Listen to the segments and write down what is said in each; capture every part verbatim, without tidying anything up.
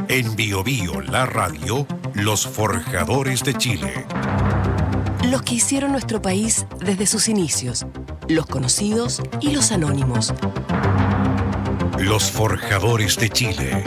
En Bio Bio, la radio, los forjadores de Chile. Los que hicieron nuestro país desde sus inicios, los conocidos y los anónimos. Los forjadores de Chile.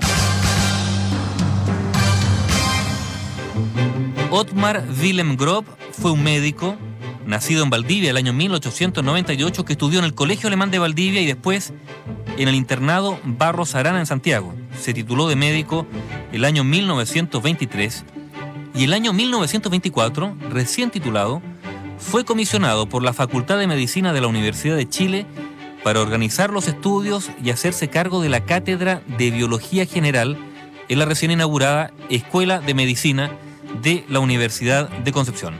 Ottmar Wilhelm Grob fue un médico nacido en Valdivia el año mil ochocientos noventa y ocho, que estudió en el Colegio Alemán de Valdivia y después en el internado Barros Arana en Santiago. Se tituló de médico el año mil novecientos veintitrés y el año mil novecientos veinticuatro, recién titulado, fue comisionado por la Facultad de Medicina de la Universidad de Chile para organizar los estudios y hacerse cargo de la Cátedra de Biología General en la recién inaugurada Escuela de Medicina de la Universidad de Concepción.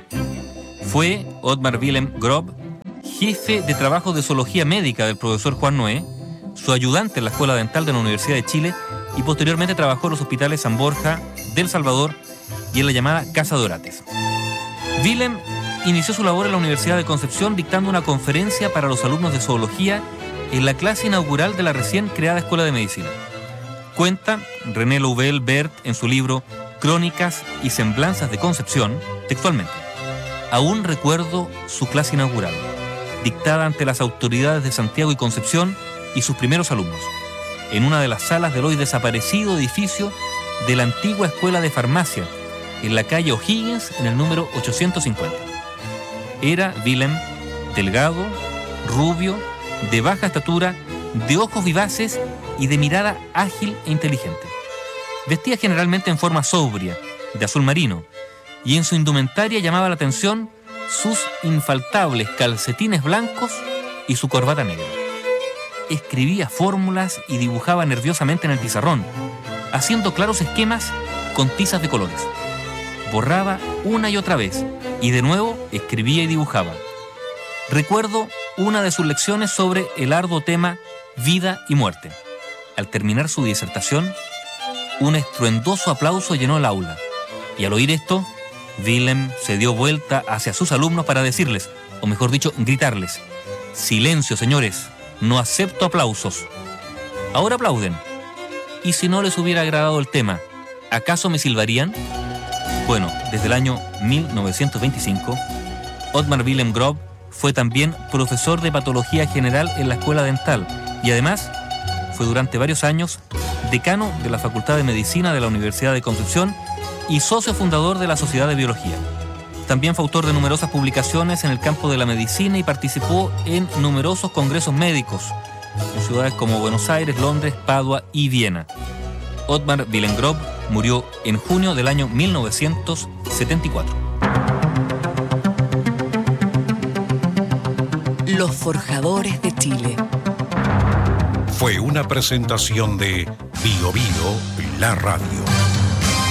Fue Ottmar Wilhelm Grob jefe de trabajo de zoología médica del profesor Juan Noé, su ayudante en la Escuela Dental de la Universidad de Chile y posteriormente trabajó en los hospitales San Borja, del Salvador y en la llamada Casa de Orates. Wilhelm inició su labor en la Universidad de Concepción dictando una conferencia para los alumnos de zoología en la clase inaugural de la recién creada Escuela de Medicina. Cuenta René Louvel-Bert en su libro Crónicas y Semblanzas de Concepción, textualmente: aún recuerdo su clase inaugural, dictada ante las autoridades de Santiago y Concepción y sus primeros alumnos, en una de las salas del hoy desaparecido edificio de la antigua Escuela de Farmacia, en la calle O'Higgins, en el número ochocientos cincuenta. Era Wilhelm delgado, rubio, de baja estatura, de ojos vivaces y de mirada ágil e inteligente. Vestía generalmente en forma sobria, de azul marino, y en su indumentaria llamaba la atención sus infaltables calcetines blancos y su corbata negra. Escribía fórmulas y dibujaba nerviosamente en el pizarrón, haciendo claros esquemas con tizas de colores. Borraba una y otra vez, y de nuevo escribía y dibujaba. Recuerdo una de sus lecciones sobre el arduo tema vida y muerte. Al terminar su disertación, un estruendoso aplauso llenó el aula, y al oír esto, Wilhelm se dio vuelta hacia sus alumnos para decirles, o mejor dicho, gritarles: silencio, señores, no acepto aplausos. Ahora aplauden. ¿Y si no les hubiera agradado el tema, acaso me silbarían? Bueno, desde el año mil novecientos veinticinco, Ottmar Wilhelm Grob fue también profesor de patología general en la Escuela Dental y además fue durante varios años decano de la Facultad de Medicina de la Universidad de Concepción y socio fundador de la Sociedad de Biología. También fue autor de numerosas publicaciones en el campo de la medicina y participó en numerosos congresos médicos en ciudades como Buenos Aires, Londres, Padua y Viena. Ottmar Wilhelm Grob murió en junio del año mil novecientos setenta y cuatro. Los forjadores de Chile. Fue una presentación de Bio Bio, la radio.